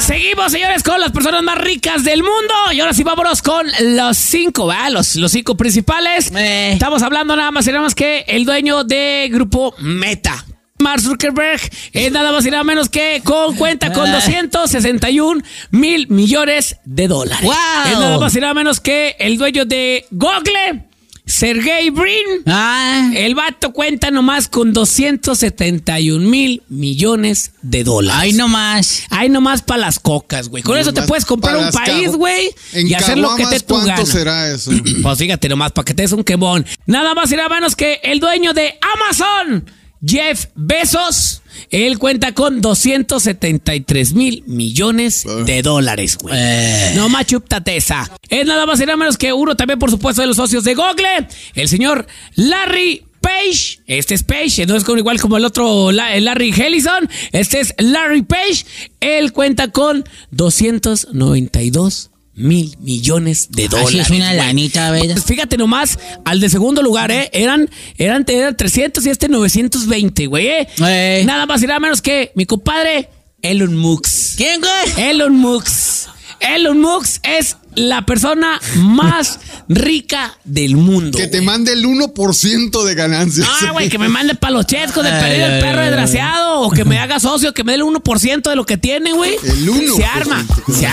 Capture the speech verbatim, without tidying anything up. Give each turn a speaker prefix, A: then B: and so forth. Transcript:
A: Seguimos, señores, con las personas más ricas del mundo. Y ahora sí, vámonos con los cinco, ¿verdad? Los, los cinco principales.
B: Eh.
A: Estamos hablando nada más y nada más que el dueño de Grupo Meta. Mark Zuckerberg es nada más y nada menos que con cuenta con doscientos sesenta y un mil millones de dólares.
B: ¡Wow!
A: Es nada más y nada menos que el dueño de Google, Sergey Brin.
B: Ah.
A: El vato cuenta nomás con doscientos setenta y un mil millones de dólares.
B: Ay, no más.
A: Ay, nomás para las cocas, güey. Con
C: No
A: eso te
C: más
A: puedes comprar
C: pa'
A: un
C: las
A: país,
C: cagu-
A: güey,
C: En
A: y hacer lo que te
C: caguamas,
A: tu
C: ¿cuánto
A: gana.
C: será eso?
A: Pues fíjate nomás, para que te des un quemón. Nada más y nada menos que el dueño de Amazon, Jeff Bezos. Él cuenta con doscientos setenta y tres mil millones de dólares, güey.
B: Eh.
A: No más chúptate esa. Es nada más y nada menos que uno también, por supuesto, de los socios de Google, el señor Larry Page. Este es Page, no es como, igual como el otro la- el Larry Ellison. Este es Larry Page. Él cuenta con doscientos noventa y dos mil millones de dólares.
B: Así es una
A: güey.
B: lanita, ¿verdad?
A: Pues fíjate nomás, al de segundo lugar, ¿eh? Eran, eran, eran trescientos y este novecientos veinte, güey, ¿eh?
B: Eh.
A: Nada más y nada menos que mi compadre Elon Musk.
B: ¿Quién, güey?
A: Elon Musk. Elon Musk es la persona más rica del mundo.
C: Que te
A: güey.
C: mande el uno por ciento de ganancias.
A: Ah, güey, que me mande pa' los chescos de
B: Ay,
A: perder el
B: ay,
A: perro
B: ay,
A: desgraciado. O que me haga socio, que me dé el uno por ciento de lo que tiene, güey.
C: El uno por ciento.
A: Se arma, se